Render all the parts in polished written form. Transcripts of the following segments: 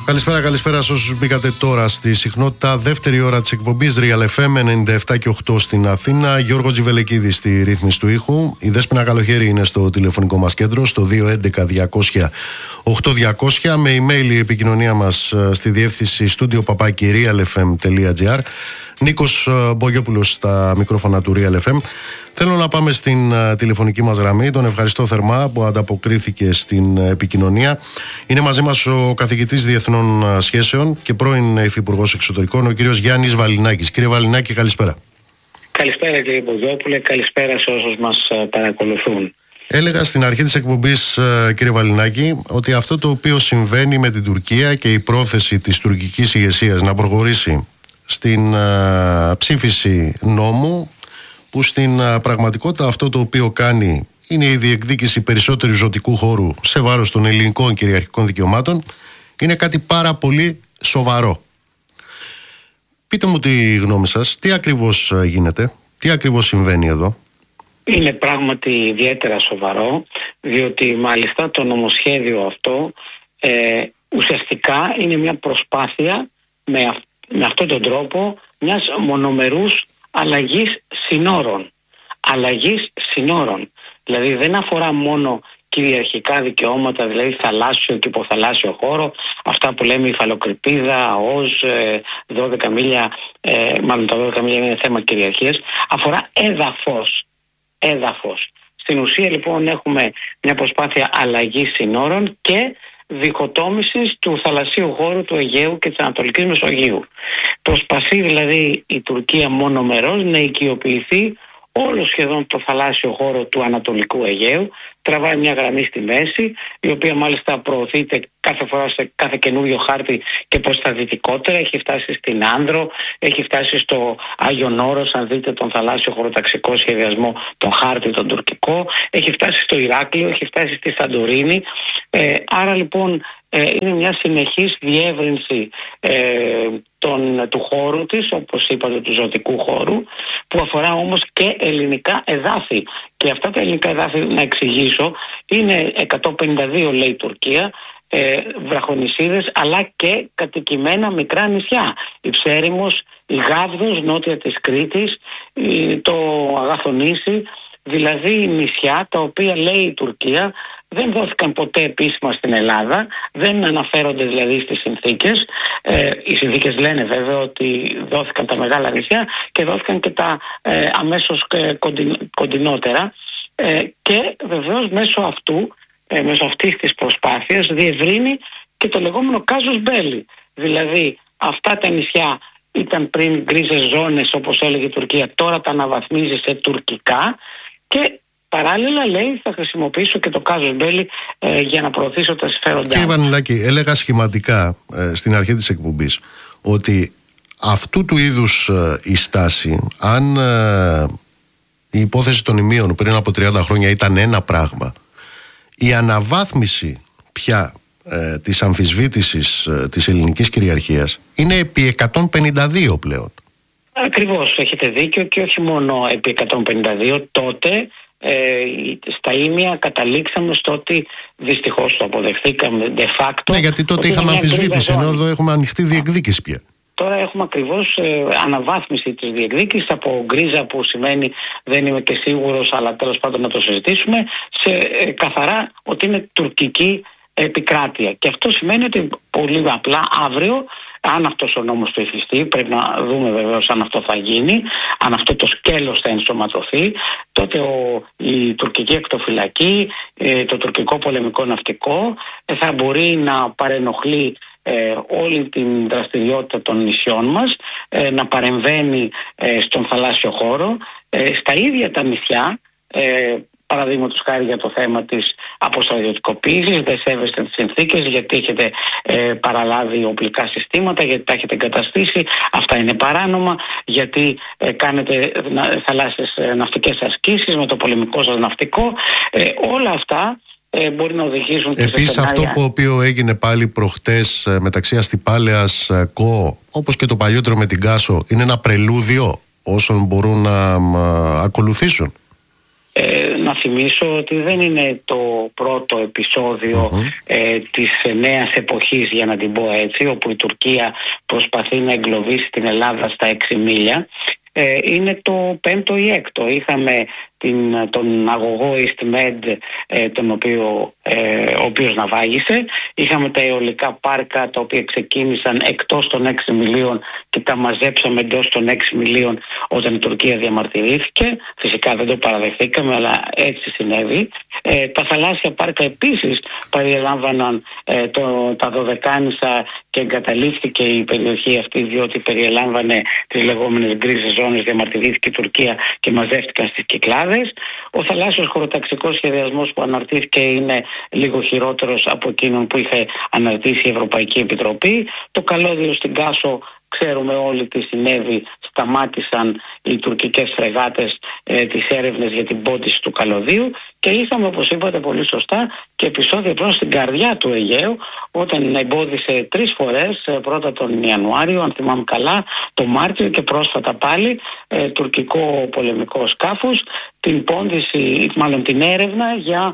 Καλησπέρα σε όσους μπήκατε τώρα στη συχνότητα. Δεύτερη ώρα της εκπομπής Real FM 97 και 8 στην Αθήνα. Γιώργος Τζιβελεκίδης στη ρύθμιση του ήχου. Η Δέσποινα Καλοχέρη είναι στο τηλεφωνικό μας κέντρο στο 211-200-8200. Με email η επικοινωνία μας στη διεύθυνση studio@realfm.gr. Νίκος Μπογιόπουλος στα μικρόφωνα του Real FM. Θέλω να πάμε στην τηλεφωνική μας γραμμή. Τον ευχαριστώ θερμά που ανταποκρίθηκε στην επικοινωνία. Είναι μαζί μας ο καθηγητής Διεθνών Σχέσεων και πρώην Υφυπουργός Εξωτερικών, ο κύριος Γιάννης Βαλινάκης. Κύριε Βαλινάκη, καλησπέρα. Καλησπέρα κύριε Μπογιόπουλε, καλησπέρα σε όσους μας παρακολουθούν. Έλεγα στην αρχή της εκπομπής, κύριε Βαλινάκη, ότι αυτό το οποίο συμβαίνει με την Τουρκία και η πρόθεση της τουρκικής ηγεσίας να προχωρήσει στην ψήφιση νόμου, που στην πραγματικότητα αυτό το οποίο κάνει είναι η διεκδίκηση περισσότερου ζωτικού χώρου σε βάρος των ελληνικών κυριαρχικών δικαιωμάτων, είναι κάτι πάρα πολύ σοβαρό. Πείτε μου τη γνώμη σας, τι ακριβώς γίνεται, τι ακριβώς συμβαίνει εδώ? Είναι πράγματι ιδιαίτερα σοβαρό, διότι μάλιστα το νομοσχέδιο αυτό ουσιαστικά είναι μια προσπάθεια με αυτόν τον τρόπο μιας μονομερούς αλλαγής συνόρων. Δηλαδή δεν αφορά μόνο κυριαρχικά δικαιώματα, δηλαδή θαλάσσιο και υποθαλάσσιο χώρο, αυτά που λέμε υφαλοκρηπίδα, ΑΟΣ, 12 μίλια, μάλλον τα 12 μίλια είναι θέμα κυριαρχίας, αφορά έδαφος. Στην ουσία λοιπόν έχουμε μια προσπάθεια αλλαγής συνόρων και διχοτόμησης του θαλασσίου χώρου του Αιγαίου και της Ανατολικής Μεσογείου. Προσπαθεί δηλαδή η Τουρκία μονομερώς να οικειοποιηθεί όλο σχεδόν το θαλάσσιο χώρο του Ανατολικού Αιγαίου, τραβάει μια γραμμή στη μέση, η οποία μάλιστα προωθείται κάθε φορά σε κάθε καινούριο χάρτη και προς τα δυτικότερα. Έχει φτάσει στην Άνδρο, έχει φτάσει στο Άγιον Όρος, αν δείτε τον θαλάσσιο χωροταξικό σχεδιασμό, τον χάρτη τον τουρκικό, έχει φτάσει στο Ηράκλειο, έχει φτάσει στη Σαντορίνη. Άρα λοιπόν είναι μια συνεχής διεύρυνση του χώρου της, όπως είπατε, του ζωτικού χώρου, που αφορά όμως και ελληνικά εδάφη. Και αυτά τα ελληνικά εδάφη, να εξηγήσω, είναι 152 λέει η Τουρκία, βραχονησίδες, αλλά και κατοικημένα μικρά νησιά. Η Ψέριμος, η Γάβδος νότια της Κρήτης, το Αγαθονήσι, δηλαδή νησιά τα οποία λέει η Τουρκία δεν δόθηκαν ποτέ επίσημα στην Ελλάδα, δεν αναφέρονται δηλαδή στις συνθήκες. Οι συνθήκες λένε βέβαια ότι δόθηκαν τα μεγάλα νησιά και δόθηκαν και τα αμέσως κοντινότερα, και βεβαίως μέσω αυτής της προσπάθειας διευρύνει και το λεγόμενο κάζους μπέλι. Δηλαδή αυτά τα νησιά ήταν πριν γκρίζες ζώνες, όπως έλεγε η Τουρκία, τώρα τα αναβαθμίζει σε τουρκικά και παράλληλα λέει θα χρησιμοποιήσω και το κάζους μπέλι για να προωθήσω τα συμφέροντά. Κύριε Βαλινάκη, έλεγα σχηματικά στην αρχή της εκπομπής ότι αυτού του είδους η στάση, αν η υπόθεση των ημείων πριν από 30 χρόνια ήταν ένα πράγμα, η αναβάθμιση πια της αμφισβήτησης της ελληνικής κυριαρχίας είναι επί 152 πλέον. Ακριβώς, έχετε δίκιο, και όχι μόνο επί 152. Τότε στα ίμια καταλήξαμε στο ότι δυστυχώς το αποδεχθήκαμε de facto. Ναι, γιατί τότε είχαμε αμφισβήτηση, ενώ εδώ έχουμε ανοιχτή διεκδίκηση πια. Τώρα έχουμε ακριβώς αναβάθμιση της διεκδίκησης από γκρίζα, που σημαίνει δεν είμαι και σίγουρος, αλλά τέλος πάντων να το συζητήσουμε, σε καθαρά ότι είναι τουρκική επικράτεια. Και αυτό σημαίνει ότι πολύ απλά αύριο, αν αυτός ο νόμος ψηφιστεί, πρέπει να δούμε βεβαίως αν αυτό θα γίνει, αν αυτό το σκέλος θα ενσωματωθεί, τότε η τουρκική εκτοφυλακή, το τουρκικό πολεμικό ναυτικό θα μπορεί να παρενοχλεί όλη την δραστηριότητα των νησιών μας, να παρεμβαίνει στον θαλάσσιο χώρο, στα ίδια τα νησιά, παραδείγματος χάρη για το θέμα της αποστρατιωτικοποίησης, δεν σέβεστε τις συνθήκες γιατί έχετε παραλάβει οπλικά συστήματα, γιατί τα έχετε εγκαταστήσει, αυτά είναι παράνομα, γιατί κάνετε θαλάσσιες ναυτικές ασκήσεις με το πολεμικό σας ναυτικό, όλα αυτά μπορεί να οδηγήσουν. Επίσης αυτό που οποίο έγινε πάλι προχτές μεταξύ Αστυπάλαιας ΚΟ, όπως και το παλιότερο με την Κάσο, είναι ένα πρελούδιο όσων μπορούν να ακολουθήσουν. Να θυμίσω ότι δεν είναι το πρώτο επεισόδιο της νέας εποχής, για να την πω έτσι, όπου η Τουρκία προσπαθεί να εγκλωβίσει την Ελλάδα στα 6 μίλια. Είναι το 5ο ή 6ο. Είχαμε τον αγωγό EastMed, ο οποίος ναυάγησε. Είχαμε τα αιωλικά πάρκα, τα οποία ξεκίνησαν εκτός των 6 μιλίων και τα μαζέψαμε εντός των 6 μιλίων όταν η Τουρκία διαμαρτυρήθηκε. Φυσικά δεν το παραδεχθήκαμε, αλλά έτσι συνέβη. Τα θαλάσσια πάρκα επίσης περιέλαμβαναν τα Δωδεκάνησα και εγκαταλείφθηκε η περιοχή αυτή, διότι περιέλαμβανε τις λεγόμενες γκρίζες ζώνες. Διαμαρτυρήθηκε η Τουρκία και μαζεύτηκαν στις Κυκλάδες. Ο θαλάσσιος χωροταξικός σχεδιασμός που αναρτήθηκε είναι λίγο χειρότερος από εκείνον που είχε αναρτήσει η Ευρωπαϊκή Επιτροπή. Το καλώδιο στην Κάσο, ξέρουμε όλοι τι συνέβη. Σταμάτησαν οι τουρκικές φρεγάτες τις έρευνες για την πόντιση του καλωδίου και είχαμε, όπως είπατε πολύ σωστά, και επεισόδια προς στην καρδιά του Αιγαίου, όταν εμπόδισε 3 φορές, πρώτα τον Ιανουάριο, αν θυμάμαι καλά, τον Μάρτιο και πρόσφατα πάλι, τουρκικό πολεμικό σκάφος, την πόντιση, μάλλον την έρευνα για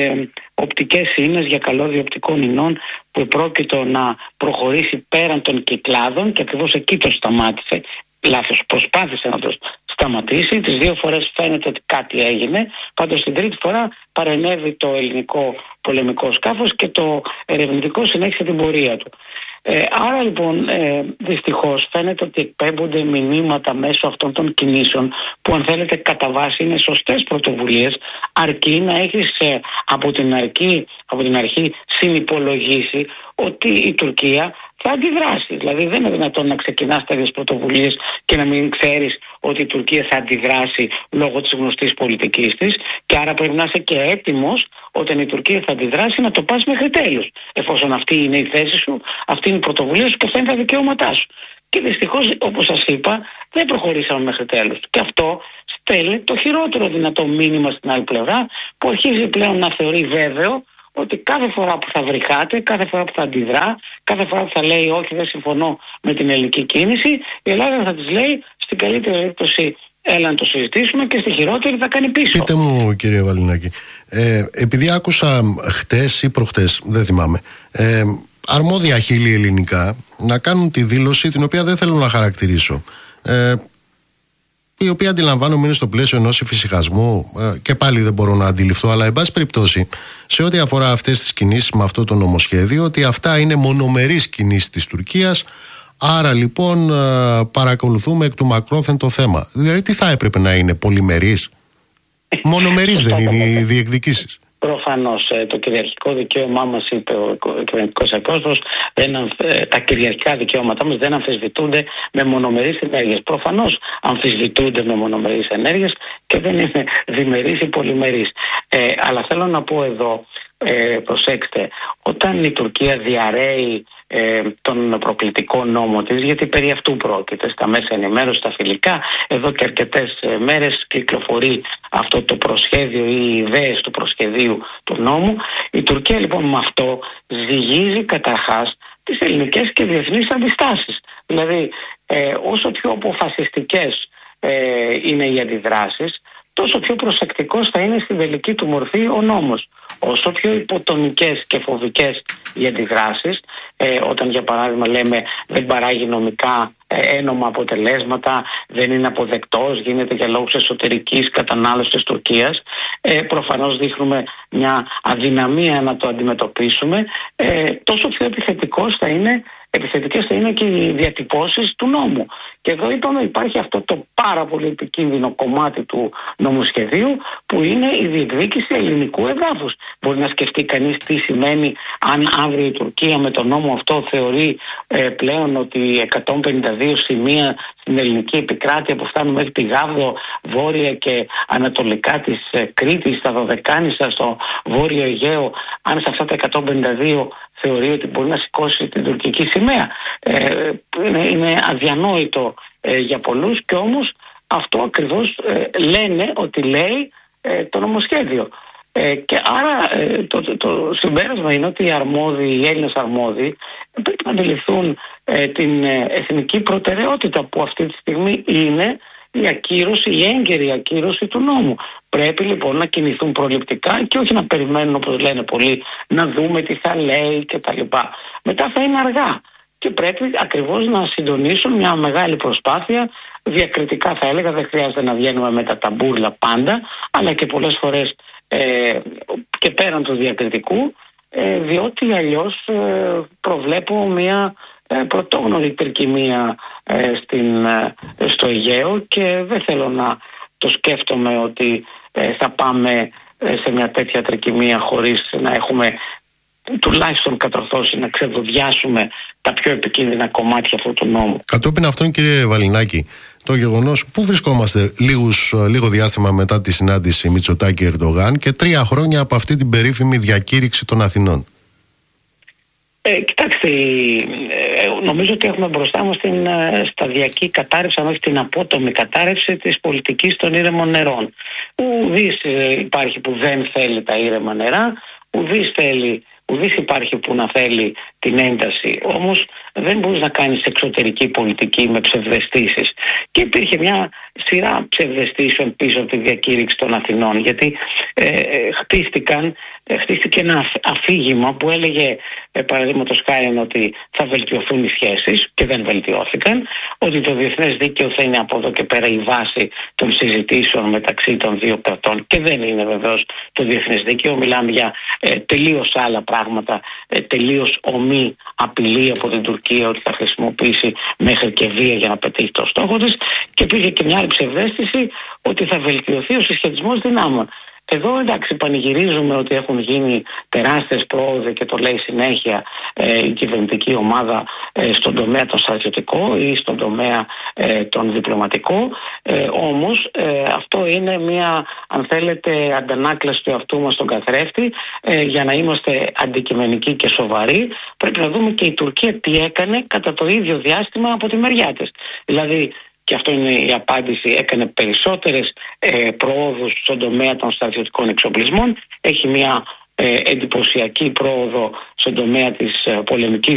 οπτικές ίνες, για καλώδιο οπτικών ινών που επρόκειτο να προχωρήσει πέραν των Κυκλάδων, και ακριβώς εκεί το σταμάτησε. Λάθος, προσπάθησε να το σταματήσει. Τις 2 φορές φαίνεται ότι κάτι έγινε. Πάντως την 3η φορά παρενέβη το ελληνικό πολεμικό σκάφος και το ερευνητικό συνέχισε την πορεία του. Άρα λοιπόν δυστυχώς φαίνεται ότι εκπέμπονται μηνύματα μέσω αυτών των κινήσεων που, αν θέλετε, κατά βάση είναι σωστές πρωτοβουλίες, αρκεί να έχεις από την αρχή συνυπολογίσει ότι η Τουρκία θα αντιδράσει. Δηλαδή δεν είναι δυνατόν να ξεκινάς τέτοιες πρωτοβουλίες και να μην ξέρεις ότι η Τουρκία θα αντιδράσει λόγω της γνωστής πολιτικής της, και άρα πρέπει να είσαι και έτοιμος όταν η Τουρκία θα αντιδράσει να το πας μέχρι τέλους, εφόσον αυτή είναι η θέση σου, αυτή είναι η πρωτοβουλία σου και αυτά είναι τα δικαιώματά σου. Και δυστυχώς, όπως σας είπα, δεν προχωρήσαμε μέχρι τέλους. Και αυτό στέλνει το χειρότερο δυνατό μήνυμα στην άλλη πλευρά, που αρχίζει πλέον να θεωρεί βέβαιο ότι κάθε φορά που θα βρυχάται, κάθε φορά που θα αντιδρά, κάθε φορά που θα λέει όχι, δεν συμφωνώ με την ελληνική κίνηση, η Ελλάδα θα της λέει στην καλύτερη περίπτωση έλα να το συζητήσουμε, και στη χειρότερη θα κάνει πίσω. Πείτε μου, κύριε Βαλινάκη, επειδή άκουσα χτες ή προχτές, δεν θυμάμαι, αρμόδια χείλη ελληνικά να κάνουν τη δήλωση, την οποία δεν θέλω να χαρακτηρίσω, η οποία αντιλαμβάνομαι είναι στο πλαίσιο ενός εφησυχασμού, και πάλι δεν μπορώ να αντιληφθώ, αλλά εν πάση περιπτώσει, σε ό,τι αφορά αυτές τις κινήσεις με αυτό το νομοσχέδιο, ότι αυτά είναι μονομερείς κινήσεις της Τουρκίας, άρα λοιπόν παρακολουθούμε εκ του μακρόθεν το θέμα. Δηλαδή τι θα έπρεπε να είναι, πολυμερείς? Μονομερείς δεν είναι οι διεκδικήσεις? Προφανώς το κυριαρχικό δικαίωμά μας, είπε ο κυβερνητικός εκπρόσωπος, τα κυριαρχικά δικαιώματά μας δεν αμφισβητούνται με μονομερείς ενέργειες. Προφανώς αμφισβητούνται με μονομερείς ενέργειες και δεν είναι διμερείς ή πολυμερείς. Αλλά θέλω να πω εδώ, προσέξτε, όταν η Τουρκία διαρρέει τον προκλητικό νόμο της, γιατί περί αυτού πρόκειται στα μέσα ενημέρωση, στα φιλικά, εδώ και αρκετές μέρες κυκλοφορεί αυτό το προσχέδιο ή οι ιδέες του προσχεδίου του νόμου. Η Τουρκία λοιπόν με αυτό ζυγίζει καταρχάς τις ελληνικές και διεθνείς αντιστάσεις. Δηλαδή όσο πιο αποφασιστικές είναι οι αντιδράσεις, τόσο πιο προσεκτικός θα είναι στην τελική του μορφή ο νόμος. Όσο πιο υποτονικές και φοβικές οι αντιδράσεις, όταν για παράδειγμα λέμε δεν παράγει νομικά ένομα αποτελέσματα, δεν είναι αποδεκτός, γίνεται για λόγους εσωτερικής κατανάλωσης της Τουρκίας, προφανώς δείχνουμε μια αδυναμία να το αντιμετωπίσουμε, τόσο πιο επιθετικές θα είναι και οι διατυπώσεις του νόμου. Και εδώ είπαμε υπάρχει αυτό το πάρα πολύ επικίνδυνο κομμάτι του νομοσχεδίου, που είναι η διεκδίκηση ελληνικού εδάφους. Μπορεί να σκεφτεί κανείς τι σημαίνει αν αύριο η Τουρκία με τον νόμο αυτό θεωρεί πλέον ότι 152 σημεία στην ελληνική επικράτεια που φτάνουν μέχρι τη Γάβδο, βόρεια και ανατολικά της Κρήτης, στα Δωδεκάνησα, στο Βόρειο Αιγαίο, αν σε αυτά τα 152 θεωρεί ότι μπορεί να σηκώσει την τουρκική σημαία. Είναι αδιανόητο για πολλούς, και όμως αυτό ακριβώς λένε ότι λέει το νομοσχέδιο. Και άρα το συμπέρασμα είναι ότι οι Έλληνες αρμόδιοι πρέπει να αντιληφθούν την εθνική προτεραιότητα που αυτή τη στιγμή είναι η έγκαιρη ακύρωση του νόμου. Πρέπει λοιπόν να κινηθούν προληπτικά και όχι να περιμένουν, όπως λένε πολλοί, να δούμε τι θα λέει κτλ. Μετά θα είναι αργά και πρέπει ακριβώς να συντονίσουν μια μεγάλη προσπάθεια. Διακριτικά θα έλεγα, δεν χρειάζεται να βγαίνουμε με τα ταμπούρλα πάντα, αλλά και πολλές φορές και πέραν του διακριτικού, διότι αλλιώς προβλέπω μια πρωτόγνωρη τρικυμία στο Αιγαίο και δεν θέλω να το σκέφτομαι ότι θα πάμε σε μια τέτοια τρικυμία χωρίς να έχουμε τουλάχιστον κατορθώσει να ξεδοδιάσουμε τα πιο επικίνδυνα κομμάτια αυτού του νόμου. Κατόπιν αυτόν, κύριε Βαλινάκη, το γεγονός πού βρισκόμαστε λίγο διάστημα μετά τη συνάντηση Μητσοτάκη-Ερντογάν και 3 χρόνια από αυτή την περίφημη διακήρυξη των Αθηνών? Κοιτάξτε, νομίζω ότι έχουμε μπροστά μας την σταδιακή κατάρρευση, αν όχι την απότομη κατάρρευση της πολιτικής των ήρεμων νερών. Ουδής υπάρχει που δεν θέλει τα ήρεμα νερά, ουδής υπάρχει που να θέλει την ένταση. Όμως δεν μπορείς να κάνεις εξωτερική πολιτική με ψευδαισθήσεις. Και υπήρχε μια σειρά ψευδαισθήσεων πίσω από τη διακήρυξη των Αθηνών, γιατί χτίστηκε ένα αφήγημα που έλεγε, παραδείγματος χάρη, ότι θα βελτιωθούν οι σχέσεις και δεν βελτιώθηκαν, ότι το διεθνές δίκαιο θα είναι από εδώ και πέρα η βάση των συζητήσεων μεταξύ των δύο κρατών, και δεν είναι βεβαίως το διεθνές δίκαιο. Μιλάμε για τελείως άλλα πράγματα, τελείως ομή απειλή από την Τουρκία ότι θα χρησιμοποιήσει μέχρι και βία για να πετύχει το στόχο της, και πήγε και μια άλλη ψευδαίσθηση ότι θα βελτιωθεί ο συσχετισμός δυνάμεων. Εδώ εντάξει πανηγυρίζουμε ότι έχουν γίνει τεράστιες πρόοδοι και το λέει συνέχεια η κυβερνητική ομάδα στον τομέα τον στρατιωτικό ή στον τομέα τον διπλωματικό, όμως αυτό είναι μια, αν θέλετε, αντανάκλαση του εαυτού μας στον καθρέφτη. Για να είμαστε αντικειμενικοί και σοβαροί πρέπει να δούμε και η Τουρκία τι έκανε κατά το ίδιο διάστημα από τη μεριά της. Δηλαδή, και αυτό είναι η απάντηση, έκανε περισσότερες προόδους στον τομέα των στρατιωτικών εξοπλισμών, έχει μια εντυπωσιακή πρόοδο στον τομέα της πολεμικής